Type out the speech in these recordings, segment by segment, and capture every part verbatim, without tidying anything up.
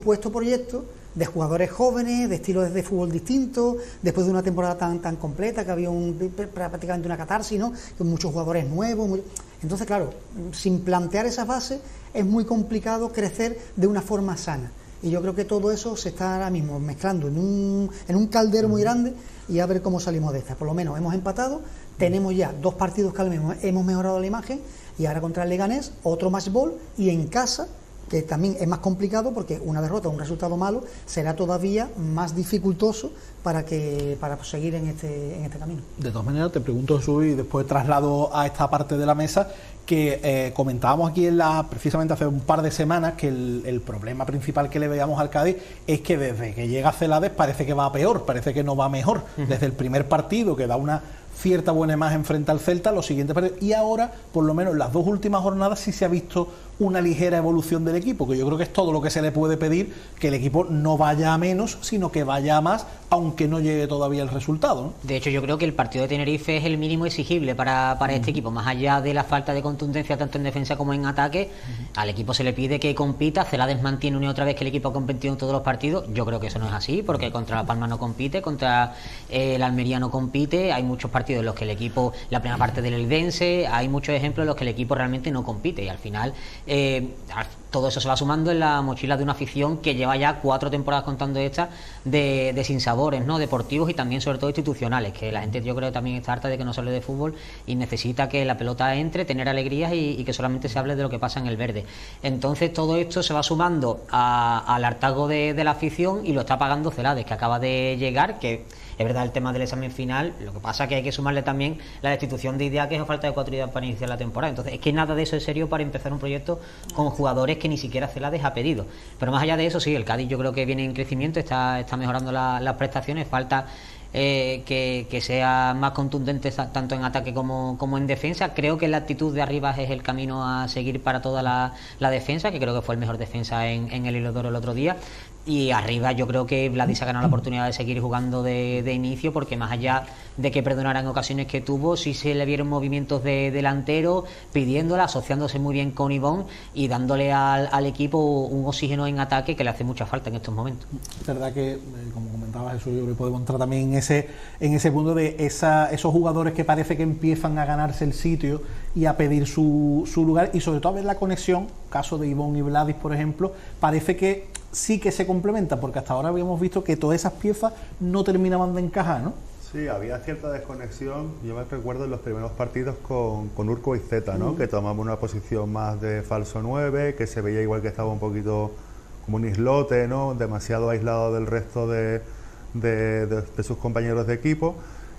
puesto proyectos de jugadores jóvenes, de estilos de fútbol distintos, después de una temporada tan tan completa que había un, prácticamente una catarsis, ¿no? Con muchos jugadores nuevos. Muy... Entonces, claro, sin plantear esa base es muy complicado crecer de una forma sana. Y yo creo que todo eso se está ahora mismo mezclando en un, en un caldero muy grande y a ver cómo salimos de esta. Por lo menos hemos empatado, tenemos ya dos partidos que al menos hemos mejorado la imagen y ahora contra el Leganés otro match ball y en casa, que también es más complicado porque una derrota o un resultado malo será todavía más dificultoso para que para seguir en este en este camino. De todas maneras, te pregunto, Jesús, y después traslado a esta parte de la mesa, que eh, comentábamos aquí en la precisamente hace un par de semanas que el, el problema principal que le veíamos al Cádiz es que desde que llega Celades parece que va a peor, parece que no va mejor. Uh-huh. Desde el primer partido, que da una cierta buena imagen frente al Celta, los siguientes partidos, y ahora, por lo menos en las dos últimas jornadas, sí se ha visto una ligera evolución del equipo, que yo creo que es todo lo que se le puede pedir, que el equipo no vaya a menos, sino que vaya a más, aunque no llegue todavía el resultado, ¿no? De hecho, yo creo que el partido de Tenerife es el mínimo exigible para, para uh-huh. este equipo, más allá de la falta de contundencia tanto en defensa como en ataque. Uh-huh. Al equipo se le pide que compita. Celades mantiene una y otra vez que el equipo ha competido en todos los partidos. Yo creo que eso no es así, porque uh-huh. contra La Palma no compite, contra eh, el Almería no compite. Hay muchos partidos en los que el equipo, la primera parte del Eldense, hay muchos ejemplos en los que el equipo realmente no compite, y al final eh, todo eso se va sumando en la mochila de una afición que lleva ya cuatro temporadas, contando esta, de, de sinsabores, ¿no? Deportivos y también sobre todo institucionales, que la gente yo creo que también está harta de que no se hable de fútbol y necesita que la pelota entre, tener alegrías y, y que solamente se hable de lo que pasa en el verde. Entonces todo esto se va sumando a, al hartazgo de, de la afición, y lo está pagando Celades, que acaba de llegar, que es verdad el tema del examen final, lo que pasa es que hay que sumarle también la destitución de Idiáquez o falta de cuatro días para iniciar la temporada. Entonces es que nada de eso es serio para empezar un proyecto con jugadores que ni siquiera Celades ha pedido. Pero más allá de eso, sí, el Cádiz yo creo que viene en crecimiento, está, está mejorando la, las prestaciones, falta eh, que, que sea más contundente tanto en ataque como, como en defensa. Creo que la actitud de Arribas es el camino a seguir para toda la, la defensa, que creo que fue el mejor defensa en, en el Hilo de Oro el otro día. Y arriba yo creo que Vladi se ha ganado la oportunidad de seguir jugando de, de inicio, porque más allá de que perdonara en ocasiones que tuvo, sí se le vieron movimientos de delantero, pidiéndola, asociándose muy bien con Ivón y dándole al, al equipo un oxígeno en ataque que le hace mucha falta en estos momentos. Es verdad que, eh, como comentaba Jesús, yo creo que podemos entrar también en ese, en ese punto de esa, esos jugadores que parece que empiezan a ganarse el sitio y a pedir su, su lugar, y sobre todo a ver la conexión, caso de Ivón y Vladis, por ejemplo, parece que sí que se complementa, porque hasta ahora habíamos visto que todas esas piezas no terminaban de encajar, ¿no? Sí, había cierta desconexión. Yo me recuerdo en los primeros partidos con, con Urco y Zeta, ¿no? Uh-huh. Que tomaba una posición más de falso nueve, que se veía igual que estaba un poquito como un islote, ¿no? Demasiado aislado del resto de, de, de, de sus compañeros de equipo.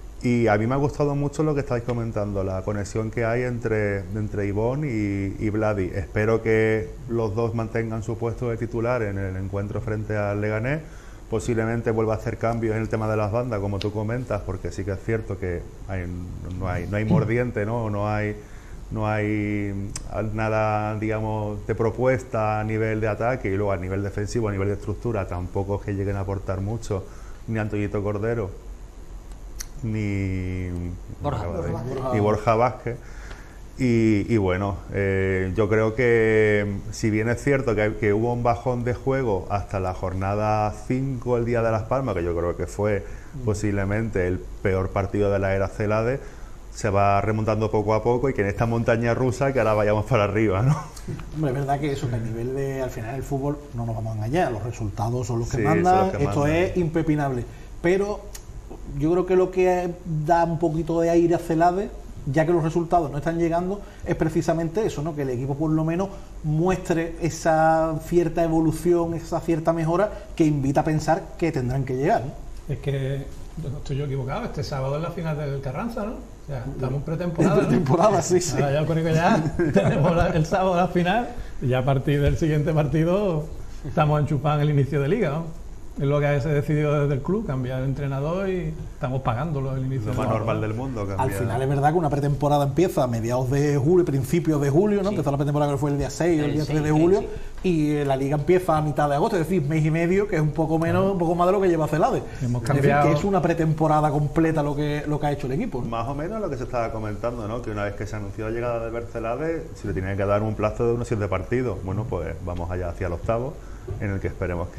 Y a mí me ha gustado mucho lo que estáis comentando, la conexión que hay entre, entre Ivón y, y Vladi. Espero que los dos mantengan su puesto de titular en el encuentro frente al Leganés. Posiblemente vuelva a hacer cambios en el tema de las bandas, como tú comentas, porque sí que es cierto que hay, no hay no hay mordiente, ¿no? No hay, no hay nada, digamos, de propuesta a nivel de ataque, y luego a nivel defensivo, a nivel de estructura, tampoco es que lleguen a aportar mucho, ni Antoñito Cordero, ni Borja, decir, Borja. ni Borja Vázquez. Y, y bueno, eh, yo creo que si bien es cierto que, que hubo un bajón de juego hasta la jornada cinco el día de Las Palmas, que yo creo que fue posiblemente el peor partido de la era Celades, se va remontando poco a poco, y que en esta montaña rusa que ahora vayamos para arriba, ¿no? Hombre, es verdad que eso, que a nivel de, al final el fútbol, no nos vamos a engañar, los resultados son los que sí, mandan, los que esto mandan. Es impepinable, pero yo creo que lo que da un poquito de aire a Celades, ya que los resultados no están llegando, es precisamente eso, ¿no? Que el equipo por lo menos muestre esa cierta evolución, esa cierta mejora que invita a pensar que tendrán que llegar, ¿no? Es que no estoy yo equivocado, este sábado es la final del Carranza, ¿no? O sea, estamos en pretemporada, en pretemporada, ¿no? sí, sí. Ahora ya creo que ya tenemos la, el sábado la final, y ya a partir del siguiente partido estamos enchufados en el inicio de liga, ¿no? Es lo que se decidió desde el club, cambiar el entrenador, y estamos pagándolo el inicio. Lo más normal del mundo. Cambiar. Al final es verdad que una pretemporada empieza a mediados de julio, principios de julio, ¿no? Sí. Empezó la pretemporada que fue el día seis o el, el día tres de julio, sí, sí. Y la liga empieza a mitad de agosto, es decir, mes y medio, que es un poco menos, claro. un poco más de lo que lleva Celades. Hemos es cambiado. decir, que es una pretemporada completa lo que, lo que ha hecho el equipo, ¿no? Más o menos lo que se estaba comentando, ¿no? Que una vez que se anunció la llegada de Bercelades, se le tenía que dar un plazo de unos siete partidos. Bueno, pues vamos allá hacia el octavo, en el que esperemos que